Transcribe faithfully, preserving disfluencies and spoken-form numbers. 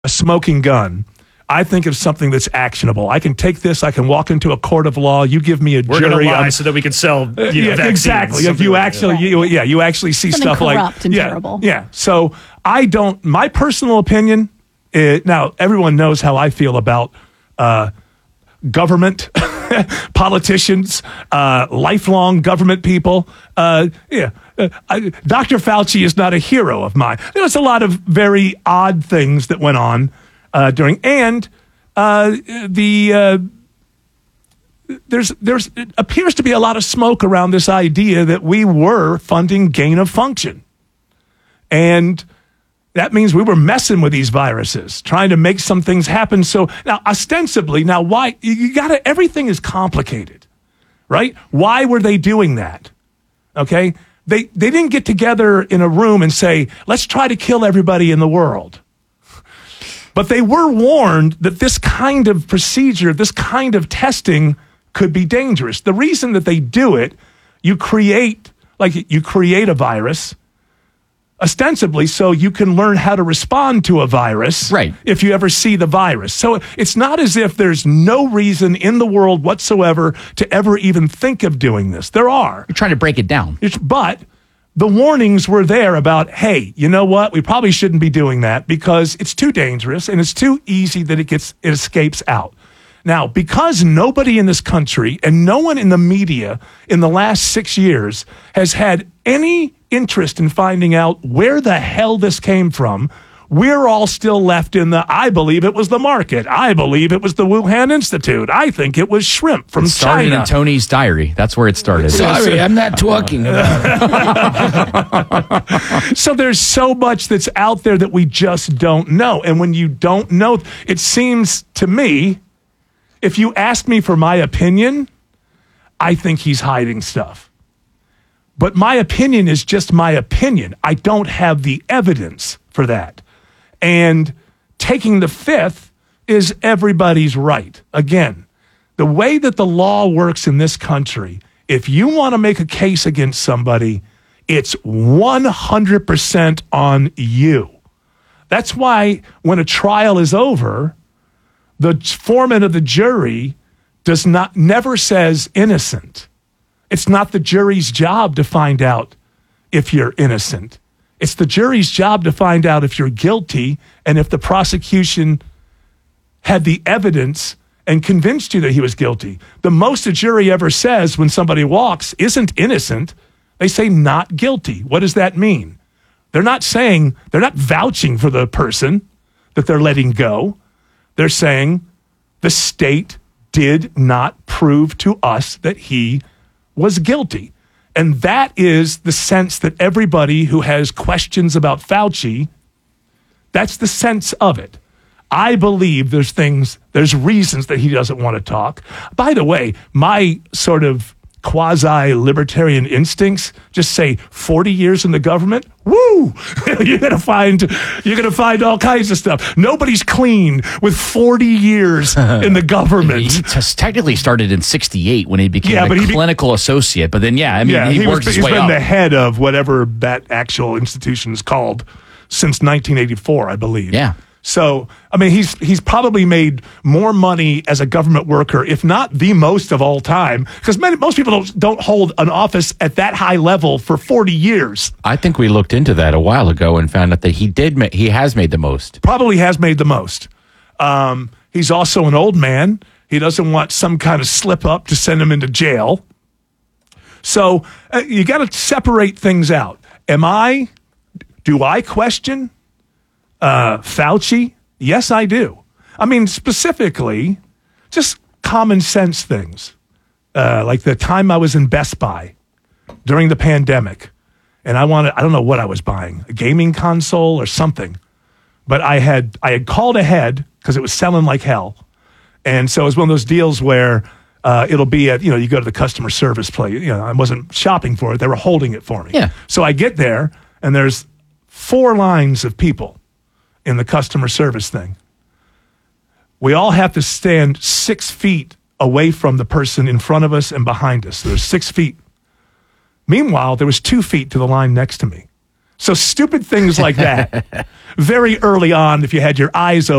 a smoking gun, I think of something that's actionable. I can take this. I can walk into a court of law. You give me a We're jury. We're lie um, so that we can sell you know, yeah, vaccines. Exactly. If you like actually, that. you, yeah, you actually see Something stuff like corrupt and yeah, terrible. Yeah. So I don't. My personal opinion. It, now everyone knows how I feel about uh, government, politicians, uh, lifelong government people. Uh, yeah. Uh, I, Doctor Fauci is not a hero of mine. There was a lot of very odd things that went on uh, during and. Uh, the uh, there's there's it appears to be a lot of smoke around this idea that we were funding gain of function, and that means we were messing with these viruses, trying to make some things happen. So now, ostensibly, now why you got to everything is complicated, right? Why were they doing that? Okay, they they didn't get together in a room and say, let's try to kill everybody in the world. But they were warned that this kind of procedure, this kind of testing could be dangerous. The reason that they do it, you create, like you create a virus, ostensibly so you can learn how to respond to a virus right. if you ever see the virus. So it's not as if there's no reason in the world whatsoever to ever even think of doing this. There are. You're trying to break it down. It's, but the warnings were there about, hey, you know what? We probably shouldn't be doing that because it's too dangerous and it's too easy that it gets it escapes out. Now, because nobody in this country and no one in the media in the last six years has had any interest in finding out where the hell this came from, we're all still left in the, I believe it was the market. I believe it was the Wuhan Institute. I think it was shrimp from it started China. in Tony's diary. That's where it started. Sorry, I'm not talking about it. So there's so much that's out there that we just don't know. And when you don't know, it seems to me, if you ask me for my opinion, I think he's hiding stuff. But my opinion is just my opinion. I don't have the evidence for that. And taking the fifth is everybody's right. Again, the way that the law works in this country, if you want to make a case against somebody, it's one hundred percent on you. That's why when a trial is over, the foreman of the jury does not never says innocent. It's not the jury's job to find out if you're innocent. It's the jury's job to find out if you're guilty and if the prosecution had the evidence and convinced you that he was guilty. The most a jury ever says when somebody walks isn't innocent. They say not guilty. What does that mean? They're not saying, they're not vouching for the person that they're letting go. They're saying the state did not prove to us that he was guilty. And that is the sense that everybody who has questions about Fauci, that's the sense of it. I believe there's things, there's reasons that he doesn't want to talk. By the way, my sort of quasi-libertarian instincts just say forty years in the government, woo! you're gonna find you're gonna find all kinds of stuff. Nobody's clean with forty years in the government. He t- technically started in sixty-eight when he became yeah, a but he clinical be- associate. But then, yeah, I mean, yeah, he, he worked was, his way He's up. been the head of whatever that actual institution is called since nineteen eighty-four, I believe. Yeah. So, I mean, he's he's probably made more money as a government worker, if not the most of all time, because most people don't, don't hold an office at that high level for forty years. I think we looked into that a while ago and found out that he did. Ma- he has made the most. Probably has made the most. Um, he's also an old man. He doesn't want some kind of slip up to send him into jail. So uh, you got to separate things out. Am I? Do I question Uh, Fauci? Yes, I do. I mean, specifically, just common sense things. Uh, like the time I was in Best Buy during the pandemic, and I wanted, I don't know what I was buying, a gaming console or something. But I had, I had called ahead because it was selling like hell. And so it was one of those deals where uh, it'll be at, you know, you go to the customer service place. You know, I wasn't shopping for it. They were holding it for me. Yeah. So I get there, and there's four lines of people in the customer service thing. We all have to stand six feet away from the person in front of us and behind us. There's six feet. Meanwhile, there was two feet to the line next to me. So stupid things like that. Very early on, if you had your eyes open.